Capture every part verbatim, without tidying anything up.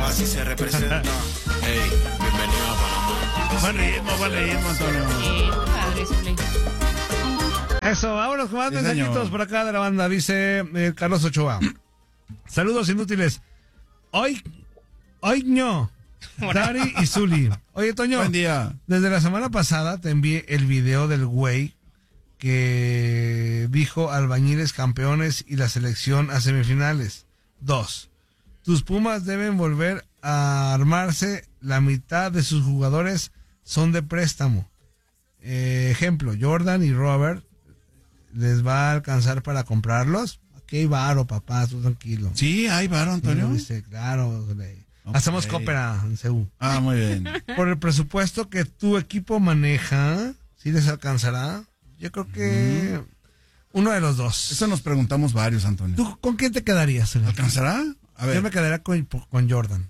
así se representa. Hey, bienvenido a Panamá. Buen ritmo, buen ritmo, Antonio. Sí, padre, Zuley. Eso, vámonos con más Sí, mensajitos señor. por acá de la banda. Dice eh, Carlos Ochoa. Saludos inútiles. Hoy, hoy no. Dari y Zuli. Oye, Toño. Buen día. Desde la semana pasada te envié el video del güey que dijo albañiles campeones y la selección a semifinales. Dos. Tus Pumas deben volver a armarse. La mitad de sus jugadores son de préstamo. Eh, ejemplo, Jordan y Robert. ¿Les va a alcanzar para comprarlos? Aquí hay varo, papá, tú tranquilo. Sí, hay varo, Antonio. Dice, claro, Zuley. Ok. Hacemos cópera en C U. Ah, muy bien. Por el presupuesto que tu equipo maneja, ¿sí les alcanzará? Yo creo que uno de los dos. Eso nos preguntamos varios, Antonio. ¿Tú con quién te quedarías? Zuley? ¿Alcanzará? A ver. Yo me quedaría con, con Jordan.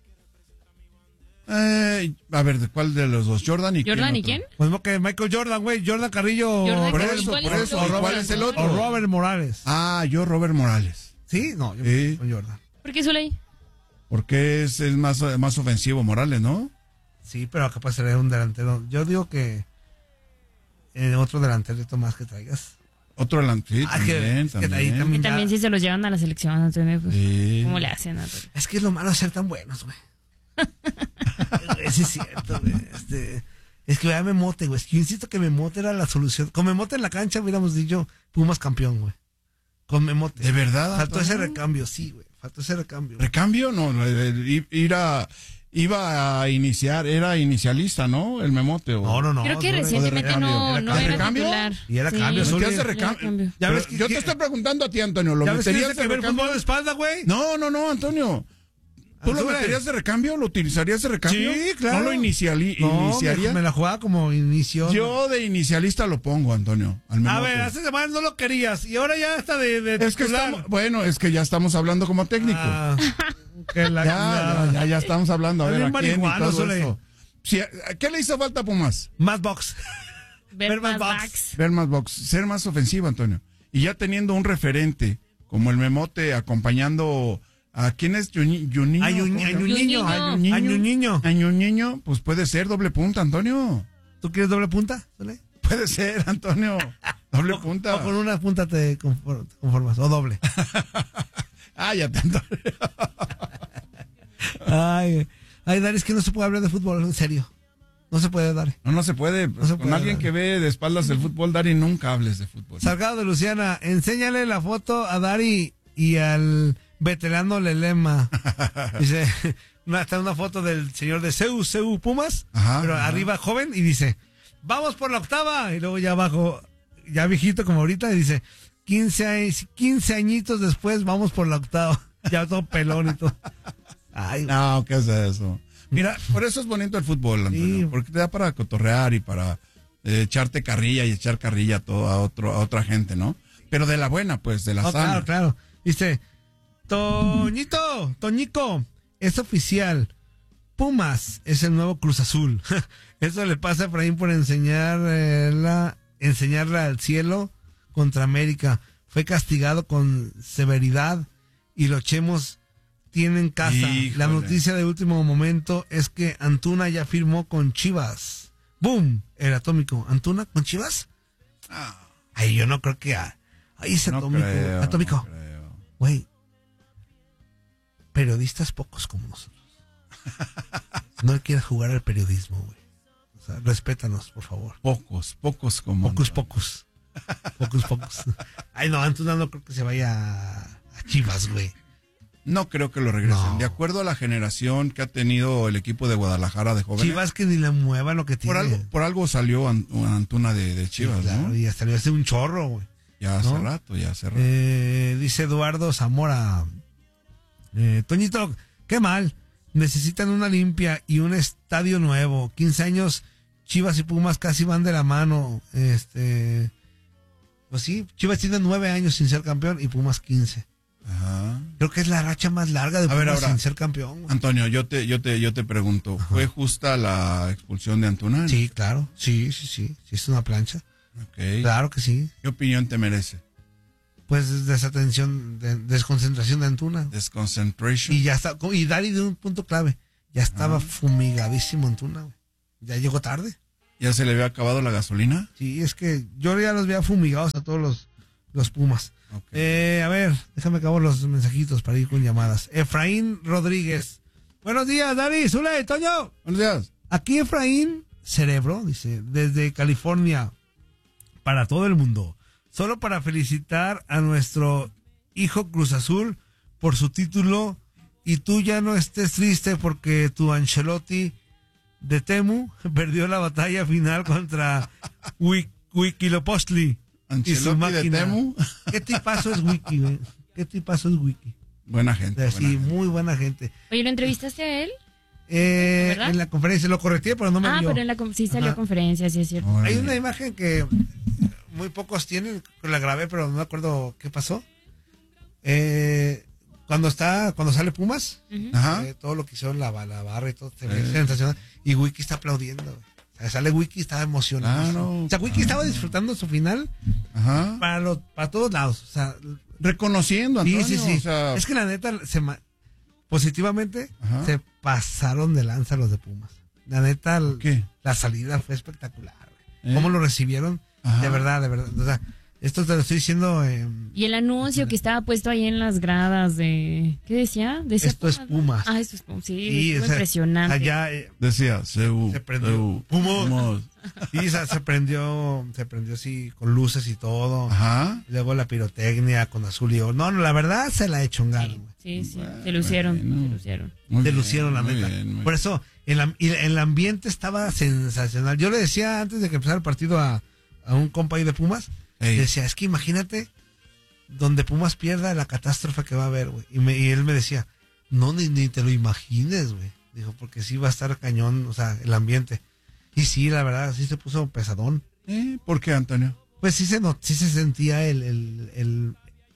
Eh, a ver, ¿de cuál de los dos? ¿Jordan y ¿Jordan y quién? quién? Pues no que Michael Jordan, güey. Jordan Carrillo. Jordan Por Carrillo, eso, ¿cuál por es eso. el ¿Y otro? cuál es el otro? O Robert Morales. Ah, yo, Robert Morales. ¿Sí? No, yo Sí. con Jordan. ¿Por qué, Zuley? Porque es, es más, más ofensivo Morales, ¿no? Sí, pero capaz sería un delantero. Yo digo que eh, otro delantero más que traigas. Otro delante. Sí, Ah, que- también, es que ahí también. también- Y también si se los llevan a la selección, Antonio, pues, Sí. ¿cómo le hacen, Antonio? Es que es lo malo de ser tan buenos, güey. Ese es cierto, güey. Este, es que ya Memote, güey. Es que yo insisto que Memote era la solución. Con Memote en la cancha hubiéramos dicho Pumas campeón, güey. Con Memote. ¿De verdad, Faltó Antonio? ese recambio, sí, güey. Faltó ese recambio. ¿Recambio? No, eh, ir a, iba a iniciar, era inicialista, ¿no? El Memote. O... No, no, no. Creo que Zuley. recientemente recambio. no, Era no cambio. era ¿Recambio? titular. Y era Sí. cambio, ¿Metías Zuley. de Era recambio? cambio. Ya Pero ves que- yo te que- estoy preguntando a ti, Antonio. ¿Lo ¿Ya ves que meterías dice de que ver recambio? fútbol de espalda, güey? No, no, no, Antonio. ¿Tú lo Zuley. meterías de recambio? ¿Lo utilizarías de recambio? Sí, claro. ¿No lo iniciali No, iniciaría? me, me la jugaba como inicio. Yo de inicialista lo pongo, Antonio. Al A Memote. ver, hace semanas no lo querías y ahora ya está de, de Es que titular. estamos, bueno, es que ya estamos hablando como técnico. Ah, que la- ya, la- ya, ya, ya estamos hablando. A Es ver, bien ¿a quién y marihuano, todo Zuley. eso? Si- ¿Qué le hizo falta a Pumas? Más box. Ver más más box. backs. Ver más box, ser más ofensivo, Antonio. Y ya teniendo un referente como el Memote acompañando a quién es Juñi- Juninho. Hay un, ¿Cómo se hay llama? un niño. Juninho. Hay un niño. Hay un niño, pues puede ser doble punta, Antonio. ¿Tú quieres doble punta? Zuley? Puede ser, Antonio. Doble punta. O con una punta te confor- te conformas. O doble. Ah, ya te Antonio. Ay, ay, Dari, es que no se puede hablar de fútbol, en serio. No se puede, Dari. No, no se puede. pues, se con puede, alguien Dari. que ve de espaldas el fútbol, Dari, nunca hables de fútbol. Salgado de Luciana, enséñale la foto a Dari y al veterano Lelema. Dice, una, está una foto del señor de C U, C U Pumas, Ajá, pero ajá. arriba joven y dice, vamos por la octava. Y luego ya abajo, ya viejito como ahorita, y dice, quince, años- quince añitos después, vamos por la octava. Ya todo pelón y todo. Ay, No, ¿qué es eso? Mira, por eso es bonito el fútbol, Antonio, Sí. porque te da para cotorrear y para eh, echarte carrilla y echar carrilla a, todo, a, otro, a otra gente, ¿no? Pero de la buena, pues, de la no, sana. claro, claro. Dice, Toñito, Toñico, es oficial. Pumas es el nuevo Cruz Azul. Eso le pasa a Efraín por enseñar, eh, la, enseñarla al cielo contra América. Fue castigado con severidad y los Chemos tienen casa. Híjole. La noticia de último momento es que Antuna ya firmó con Chivas. ¡Boom! El atómico. ¿Antuna con Chivas? Ah, Ay, yo no creo que... ah, Ay, ese no atómico. creo, atómico. no creo. Güey, periodistas pocos como nosotros. No le quieras jugar al periodismo, güey. O sea, respétanos, por favor. Pocos, pocos como... Pocos, pocos. Pocos, pocos. Ay, no, Antuna no creo que se vaya a, a Chivas, güey. No creo que lo regresen. No. De acuerdo a la generación que ha tenido el equipo de Guadalajara de jóvenes. Chivas que ni le mueva lo que tiene. por algo, por algo salió An- Antuna de, de Sí, Chivas, claro, ¿no? y hasta le hace un chorro, güey. Ya hace ¿no? rato, ya hace rato. Eh, dice Eduardo Zamora. Eh, Toñito, qué mal. Necesitan una limpia y un estadio nuevo. quince años, Chivas y Pumas casi van de la mano. Este, pues sí, Chivas tiene nueve años sin ser campeón y Pumas quince. Ajá. Creo que es la racha más larga de A ver, Pumas ahora, sin ser campeón. güey. Antonio, yo te, yo te, yo te pregunto, ¿fue justa la expulsión de Antuna? Sí, claro. Sí, sí, sí. Sí, es una plancha. Ok. Claro que sí. ¿Qué opinión te merece? pues desatención, de, desconcentración de Antuna. Desconcentration. Y ya está, y Dari de un punto clave, ya estaba Ah. fumigadísimo Antuna, güey. Ya llegó tarde. ¿Ya se le había acabado la gasolina? Sí, es que yo ya los veía fumigados a todos los, los Pumas. Ok. Eh, a ver, déjame acabar los mensajitos para ir con llamadas. Efraín Rodríguez. Buenos días, Dari, Zule, Toño. Buenos días. Aquí Efraín Cerebro, dice, desde California, para todo el mundo. Solo para felicitar a nuestro hijo Cruz Azul por su título y tú ya no estés triste porque tu Ancelotti de Temu perdió la batalla final contra Wik- Wikilopochtli y su Ancelotti de máquina. Temu. ¿Qué tipazo es Wiki, güey? ¿Qué tipazo es Wiki? Buena gente. Sí, buena gente. muy buena gente. Oye, ¿lo entrevistaste a él? Eh, ¿Verdad? en la conferencia lo corregí, pero no me Ah, vio. pero en la con- sí salió Ajá. conferencia, sí es cierto. Órale. Hay una imagen que muy pocos tienen, la grabé, pero no me acuerdo qué pasó. Eh, cuando está, cuando sale Pumas, Ujú. Ajá. eh, todo lo que hicieron la, la barra y todo, se ve Eh. sensacional. Y Wiki está aplaudiendo. güey. O sea, sale Wiki, estaba emocionado. Claro, o sea, Wiki claro. estaba disfrutando su final Ajá. para los, para todos lados. O sea, Reconociendo, sí, Antonio. sí, sí. O sea, Es que la neta, se ma- positivamente, Ajá. se pasaron de lanza los de Pumas. La neta, l- ¿qué? la salida fue espectacular. güey. ¿Eh? ¿Cómo lo recibieron? Ajá. De verdad, de verdad. O sea, esto te lo estoy diciendo. eh, Y el anuncio que estaba puesto ahí en las gradas de... ¿Qué decía? Decía Esto es ¿no? Pumas. Ah, esto es Pumas. Sí, y, estuvo o sea, impresionante. allá, eh, Decía, Seu, Se prendió. Seu, Pumos. Pumos. y, o sea, se prendió, se prendió así con luces y todo. Ajá. Y luego la pirotecnia con azul y oro. No, no, la verdad se la echongaron. güey. Sí, sí, Bueno, se lucieron, bueno. se lucieron. Muy Te bien, lucieron la muy neta. bien, muy Por eso, el, am- y el ambiente estaba sensacional. Yo le decía antes de que empezara el partido a, a un compa ahí de Pumas, Ey. le decía, es que imagínate donde Pumas pierda la catástrofe que va a haber, güey. Y, me- y él me decía, no, ni, ni te lo imagines, güey. Dijo, porque sí va a estar cañón, o sea, el ambiente. Y sí, la verdad, sí se puso pesadón. ¿Eh? ¿Por qué, Antonio? Pues sí se, not- sí se sentía el, el, el,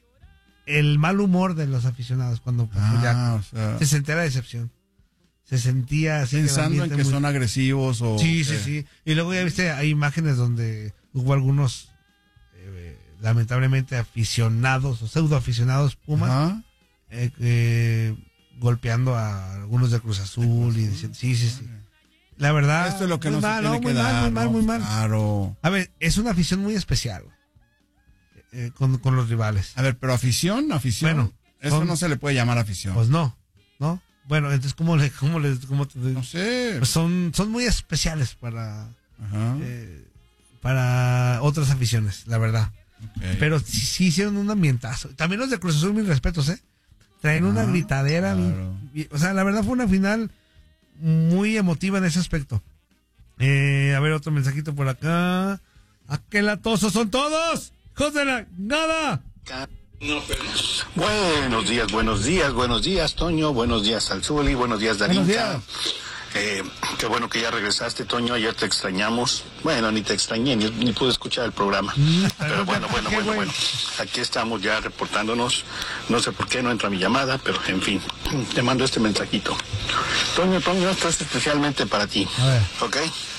el mal humor de los aficionados cuando pues, Ah, ya o sea, se sentía la decepción. Se sentía así. el pensando en ambiente que muy- son agresivos o... Sí, sí, que- sí. Y luego ya viste, hay imágenes donde hubo algunos, eh, lamentablemente, aficionados o pseudo aficionados Pumas, Ajá. eh, eh, golpeando a algunos de Cruz Azul y diciendo, sí, sí, sí. La verdad, Esto es lo que muy no mal, se tiene no, muy que mal, dar, muy mal, ¿no? muy mal. Claro. A ver, es una afición muy especial, güey, eh, con, con los rivales. A ver, pero afición, afición. Bueno, eso son- no se le puede llamar afición. Pues no, ¿no? Bueno, entonces, ¿cómo le, cómo le, cómo te digo? no sé. Pues son, son muy especiales para, Ajá. eh, para otras aficiones, la verdad. ok. Pero sí, sí hicieron un ambientazo. También los de Cruz Azul, mis respetos, ¿eh? Traen una Ah, gritadera. claro. bien- O sea, la verdad fue una final muy emotiva en ese aspecto. Eh, a ver, otro mensajito por acá. ¡Aquelatosos son todos! ¡Hijos de la nada! Buenos días, buenos días, buenos días, Toño, buenos días, Alzuli, buenos días, Darinka. Buenos días. Eh, qué bueno que ya regresaste, Toño, ayer te extrañamos. Bueno, ni te extrañé, ni, ni pude escuchar el programa. Pero bueno, bueno, ¿qué, bueno, güey? bueno. Aquí estamos ya reportándonos. No sé por qué no entra mi llamada, pero en fin, te mando este mensajito. Toño, Toño, esto es especialmente para ti. A ver. ¿Ok?